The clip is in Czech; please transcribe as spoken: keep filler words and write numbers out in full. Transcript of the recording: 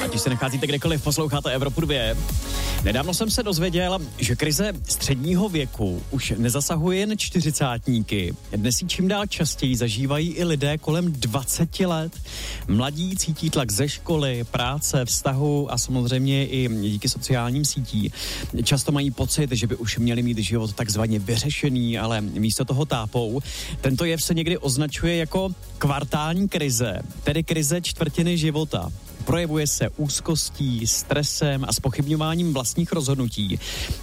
ať už se nacházíte kdekoliv, posloucháte Evropu dva. Nedávno jsem se dozvěděl, že krize středního věku už nezasahuje jen čtyřicátníky. Dnes ji čím dál častěji zažívají i lidé kolem dvacet let. Mladí cítí tlak ze školy, práce, vztahu a samozřejmě i díky sociálním sítí. Často mají pocit, že by už měli mít život takzvaně vyřešený, ale místo toho tápou. Tento jev se někdy označuje jako kvartální krize, tedy krize čtvrtiny života. Projevuje se úzkostí, stresem a zpochybňováním vlastních rozhodnutí.